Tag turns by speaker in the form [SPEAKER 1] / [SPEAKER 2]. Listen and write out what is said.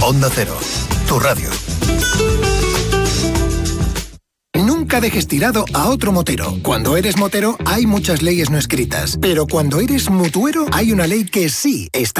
[SPEAKER 1] Onda Cero, tu radio. Nunca dejes tirado a otro motero. Cuando eres motero hay muchas leyes no escritas, pero cuando eres mutuero hay una ley que sí está